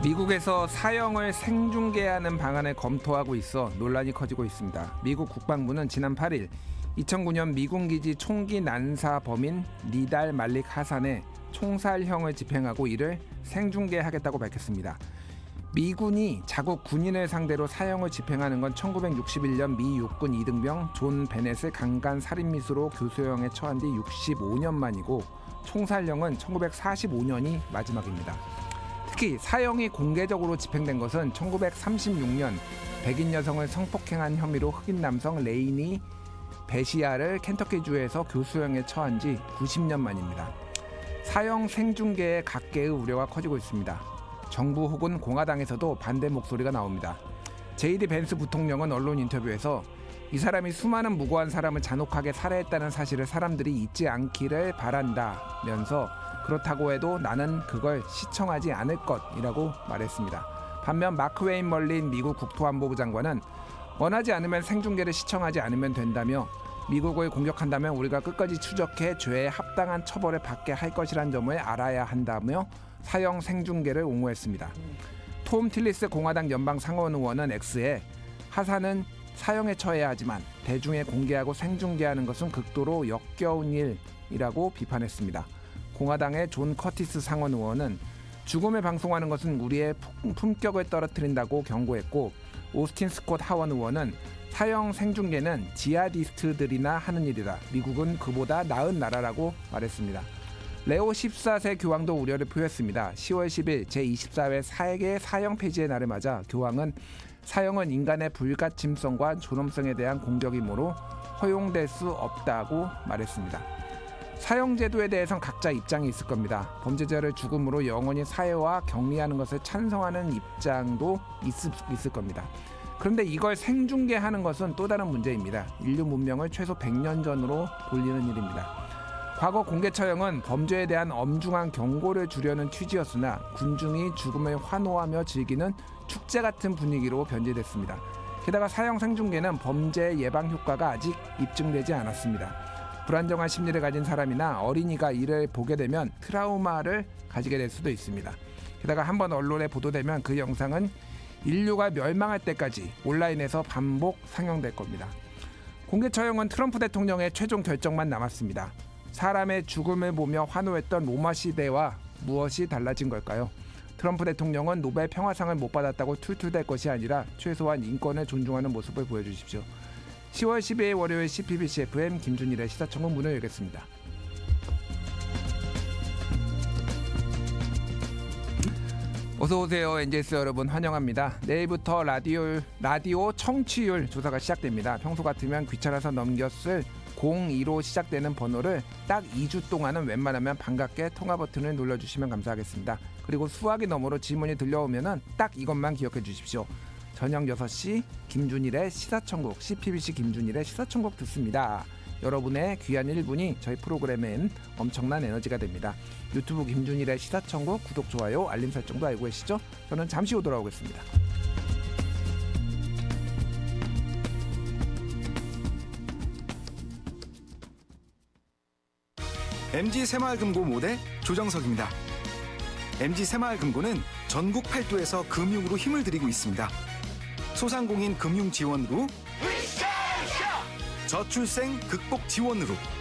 미국에서 사형을 생중계하는 방안을 검토하고 있어 논란이 커지고 있습니다. 미국 국방부는 지난 8일 2009년 미군 기지 총기 난사 범인 니달 말릭 하산의 총살형을 집행하고 이를 생중계하겠다고 밝혔습니다. 미군이 자국 군인을 상대로 사형을 집행하는 건 1961년 미 육군 이등병 존 베넷을 강간 살인미수로 교수형에 처한 뒤 65년 만이고 총살형은 1945년이 마지막입니다. 특히 사형이 공개적으로 집행된 것은 1936년 백인 여성을 성폭행한 혐의로 흑인 남성 레이니 베시아를 켄터키주에서 교수형에 처한 지 90년 만입니다. 사형 생중계의 각계의 우려가 커지고 있습니다. 정부 혹은 공화당에서도 반대 목소리가 나옵니다. 제이디 벤스 부통령은 언론 인터뷰에서 이 사람이 수많은 무고한 사람을 잔혹하게 살해했다는 사실을 사람들이 잊지 않기를 바란다면서 그렇다고 해도 나는 그걸 시청하지 않을 것이라고 말했습니다. 반면 마크 웨인 멀린 미국 국토안보부 장관은 원하지 않으면 생중계를 시청하지 않으면 된다며 미국을 공격한다면 우리가 끝까지 추적해 죄에 합당한 처벌을 받게 할 것이란 점을 알아야 한다며 사형 생중계를 옹호했습니다. 톰 틸리스 공화당 연방 상원 의원은 X에 하산은 사형에 처해야 하지만 대중에 공개하고 생중계하는 것은 극도로 역겨운 일이라고 비판했습니다. 공화당의 존 커티스 상원 의원은 죽음을 방송하는 것은 우리의 품격을 떨어뜨린다고 경고했고 오스틴 스콧 하원 의원은 사형 생중계는 지하디스트들이나 하는 일이다. 미국은 그보다 나은 나라라고 말했습니다. 레오 14세 교황도 우려를 표했습니다. 10월 10일 제24회 세계 사형 폐지의 날을 맞아 교황은 사형은 인간의 불가침성과 존엄성에 대한 공격이므로 허용될 수 없다고 말했습니다. 사형 제도에 대해선 각자 입장이 있을 겁니다. 범죄자를 죽음으로 영원히 사회와 격리하는 것을 찬성하는 입장도 있을 겁니다. 그런데 이걸 생중계하는 것은 또 다른 문제입니다. 인류 문명을 최소 100년 전으로 돌리는 일입니다. 과거 공개 처형은 범죄에 대한 엄중한 경고를 주려는 취지였으나 군중이 죽음을 환호하며 즐기는 축제 같은 분위기로 변질됐습니다. 게다가 사형 생중계는 범죄 예방 효과가 아직 입증되지 않았습니다. 불안정한 심리를 가진 사람이나 어린이가 이를 보게 되면 트라우마를 가지게 될 수도 있습니다. 게다가 한번 언론에 보도되면 그 영상은 인류가 멸망할 때까지 온라인에서 반복 상영될 겁니다. 공개 처형은 트럼프 대통령의 최종 결정만 남았습니다. 사람의 죽음을 보며 환호했던 로마 시대와 무엇이 달라진 걸까요? 트럼프 대통령은 노벨 평화상을 못 받았다고 툴툴댈 것이 아니라 최소한 인권을 존중하는 모습을 보여주십시오. 10월 12일 월요일 CPBC FM 김준일의 시사청문 문을 열겠습니다. 어서오세요. NJS 여러분 환영합니다. 내일부터 라디오 청취율 조사가 시작됩니다. 평소 같으면 귀찮아서 넘겼을 02로 시작되는 번호를 딱 2주 동안은 웬만하면 반갑게 통화 버튼을 눌러주시면 감사하겠습니다. 그리고 수화기 너머로 질문이 들려오면 딱 이것만 기억해 주십시오. 저녁 6시 김준일의 시사천국, CPBC 김준일의 시사천국 듣습니다. 여러분의 귀한 1분이 저희 프로그램엔 엄청난 에너지가 됩니다. 유튜브 김준일의 시사천국 구독, 좋아요, 알림 설정도 알고 계시죠? 저는 잠시 후 돌아오겠습니다. MG 새마을금고 모대 조정석입니다. MG 새마을금고는 전국 8도에서 금융으로 힘을 들이고 있습니다. 소상공인 금융 지원으로, 저출생 극복 지원으로,